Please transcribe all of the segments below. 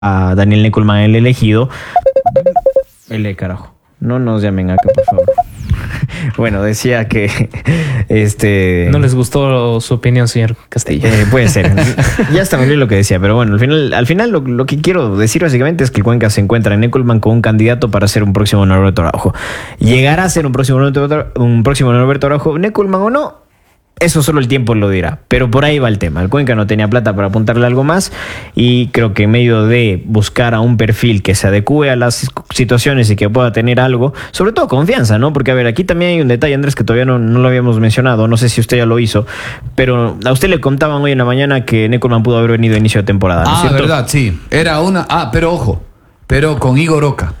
a Daniel Neckelmann el elegido. Carajo. No nos llamen acá, por favor. Bueno, decía que no les gustó su opinión, señor Castillo. Puede ser. Ya hasta me olvidé lo que decía, pero bueno, al final lo que quiero decir básicamente es que el Cuenca se encuentra en Neckelmann como un candidato para ser un próximo Norberto Araujo. ¿Llegará a ser un próximo Norberto Araujo, Neckelmann o no? Eso solo el tiempo lo dirá, pero por ahí va el tema. El Cuenca no tenía plata para apuntarle algo más y creo que en medio de buscar a un perfil que se adecue a las situaciones y que pueda tener algo, sobre todo confianza, ¿no? Porque, a ver, aquí también hay un detalle, Andrés, que todavía no lo habíamos mencionado, no sé si usted ya lo hizo, pero a usted le contaban hoy en la mañana que Neckelmann pudo haber venido a inicio de temporada, ¿no es cierto? Verdad, sí. Era una... pero ojo, pero con Igor Oca.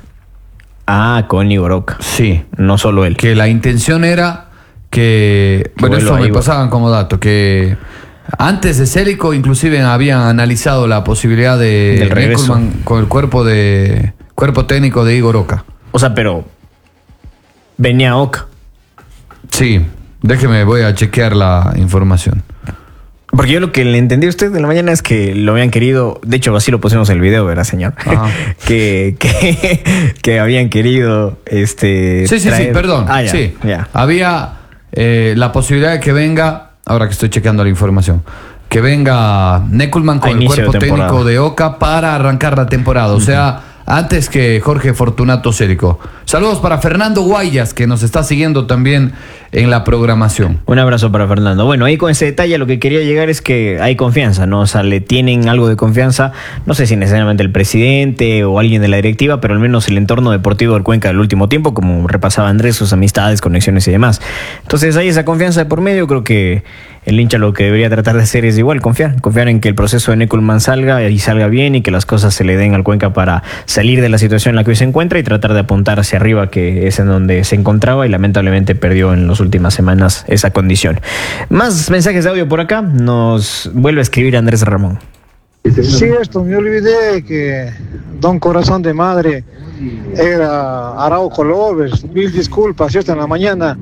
Con Igor Oca. Sí. No solo él. Que la intención era... bueno, eso me pasaban como dato, que antes de Célico inclusive habían analizado la posibilidad de Neckelmann con el cuerpo técnico de Igor Oca. O sea, pero venía Oca. Sí, voy a chequear la información. Porque yo lo que le entendí a usted de la mañana es que lo habían querido, de hecho así lo pusimos en el video, ¿verdad, señor? que habían querido Sí, perdón. Sí. Ya. Había la posibilidad de que venga, ahora que estoy chequeando la información, que venga Neckelmann con el cuerpo técnico de Oca para arrancar la temporada. O sea, antes que Jorge Fortunato Célico. Saludos para Fernando Guayas, que nos está siguiendo también en la programación. Un abrazo para Fernando. Bueno, ahí con ese detalle lo que quería llegar es que hay confianza, ¿no? O sea, le tienen algo de confianza, no sé si necesariamente el presidente o alguien de la directiva, pero al menos el entorno deportivo del Cuenca del último tiempo, como repasaba Andrés, sus amistades, conexiones y demás. Entonces hay esa confianza de por medio. Creo que el hincha lo que debería tratar de hacer es igual, confiar en que el proceso de Neckelmann salga bien y que las cosas se le den al Cuenca para salir de la situación en la que hoy se encuentra y tratar de apuntar hacia arriba, que es en donde se encontraba y lamentablemente perdió en las últimas semanas esa condición. Más mensajes de audio por acá. Nos vuelve a escribir Andrés Ramón. Sí, me olvidé que Don Corazón de Madre era Araujo Lovers. Mil disculpas, esta en la mañana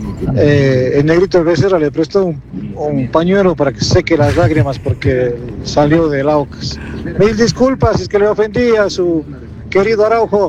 el negrito de Becerra le prestó un pañuelo para que seque las lágrimas porque salió del Aucas. Mil disculpas, es que le ofendí a su querido Araujo.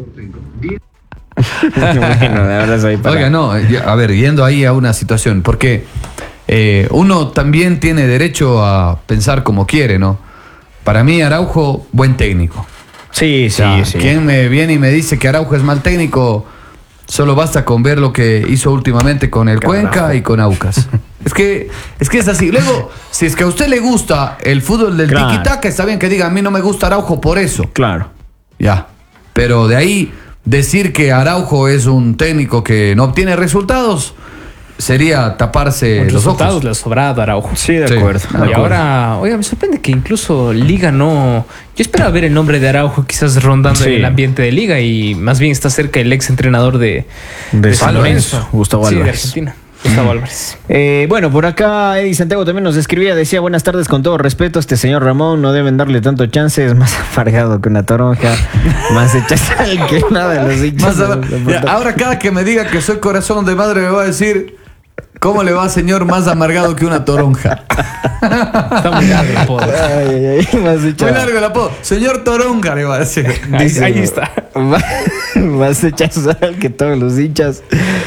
Bueno, de verdad soy para... Oiga, no, a ver, yendo ahí a una situación, porque uno también tiene derecho a pensar como quiere, ¿no? Para mí Araujo, buen técnico. Sí. Quien me viene y me dice que Araujo es mal técnico, solo basta con ver lo que hizo últimamente con el Cuenca y con Aucas. Es que es así. Luego, si es que a usted le gusta el fútbol del tiki-taka, está bien que diga, a mí no me gusta Araujo por eso. Claro. Ya. Pero de ahí decir que Araujo es un técnico que no obtiene resultados sería taparse los resultados ojos. le ha sobrado a Araujo. Sí, de acuerdo. Y ahora, oiga, me sorprende que incluso Liga no... Yo esperaba ver el nombre de Araujo quizás rondando en el ambiente de Liga y más bien está cerca el ex entrenador de San Lorenzo, Gustavo Álvarez. De Argentina. Gustavo Álvarez. Bueno, por acá Eddie Santiago también nos escribía, decía: buenas tardes, con todo respeto, este señor Ramón no deben darle tanto chance, es más afargado que una toronja, más hecha sal que nada de los hinchas. Ahora cada que me diga que soy corazón de madre me va a decir: ¿cómo le va, señor, más amargado que una toronja? Está muy largo el apodo. Muy largo el apodo. Señor Toronja le va a decir. Ahí está. Más hecha sal que todos los hinchas.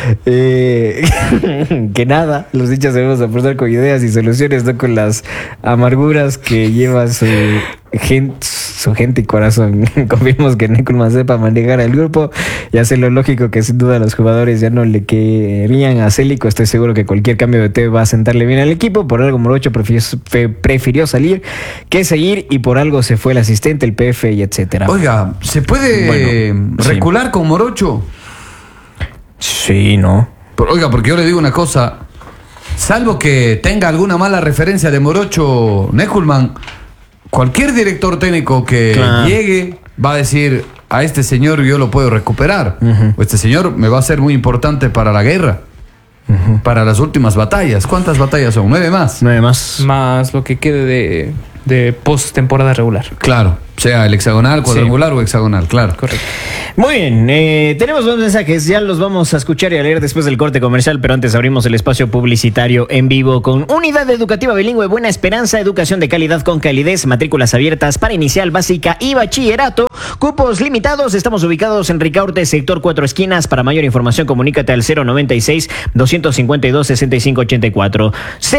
Que nada, los hinchas debemos aportar con ideas y soluciones, no con las amarguras que lleva su gente y corazón. Confiemos que Neckelmann sepa manejar el grupo y hacer lo lógico, que sin duda los jugadores ya no le querían a Célico. Estoy seguro que cualquier cambio de TV va a sentarle bien al equipo. Por algo Morocho prefirió salir que seguir y por algo se fue el asistente, el PF y etcétera. Oiga, ¿se puede recular con Morocho? Sí, ¿no? Oiga, porque yo le digo una cosa, salvo que tenga alguna mala referencia de Morocho Neckelmann, cualquier director técnico que llegue va a decir: a este señor yo lo puedo recuperar, o este señor me va a ser muy importante para la guerra, para las últimas batallas. ¿Cuántas batallas son? 9 más. 9 más. Más lo que quede de post temporada regular. Claro, sea el hexagonal, cuadrangular o hexagonal, claro. Correcto. Muy bien, tenemos dos mensajes, ya los vamos a escuchar y a leer después del corte comercial, pero antes abrimos el espacio publicitario en vivo con Unidad Educativa Bilingüe Buena Esperanza, educación de calidad con calidez, matrículas abiertas para inicial, básica y bachillerato, cupos limitados, estamos ubicados en Ricaurte, sector 4 esquinas. Para mayor información comunícate al 096-252-6584,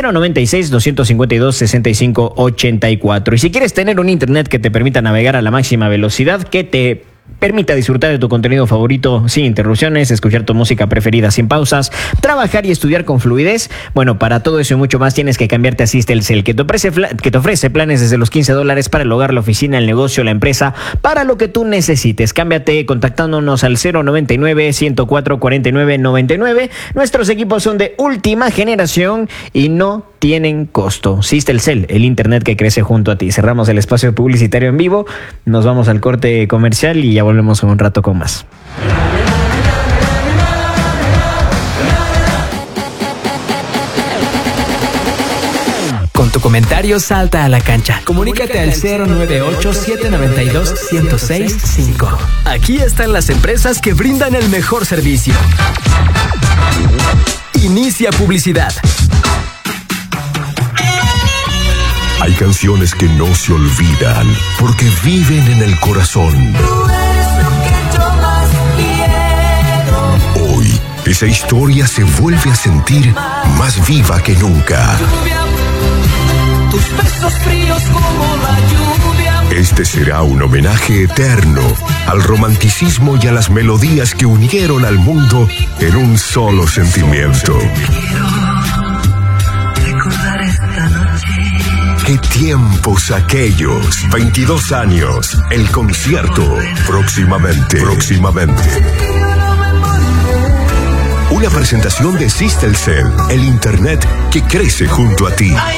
096-252-6584. Y si quieres tener un internet que te permita navegar a la máxima velocidad, que te permita disfrutar de tu contenido favorito sin interrupciones, escuchar tu música preferida sin pausas, trabajar y estudiar con fluidez. Bueno, para todo eso y mucho más tienes que cambiarte a Sistelcel, que te ofrece planes desde los $15 para el hogar, la oficina, el negocio, la empresa, para lo que tú necesites. Cámbiate contactándonos al 099-104-4999. Nuestros equipos son de última generación y no tienen costo. Sistelcel, el internet que crece junto a ti. Cerramos el espacio publicitario en vivo, nos vamos al corte comercial y ya volvemos en un rato con más. Con tu comentario salta a la cancha. Comunícate al 098-792-1065. Aquí están las empresas que brindan el mejor servicio. Inicia publicidad. Hay canciones que no se olvidan porque viven en el corazón. Hoy, esa historia se vuelve a sentir más viva que nunca. Este será un homenaje eterno al romanticismo y a las melodías que unieron al mundo en un solo sentimiento. ¡Qué tiempos aquellos! 22 años. El concierto. Próximamente. Una presentación de Sistelcel, el internet que crece junto a ti.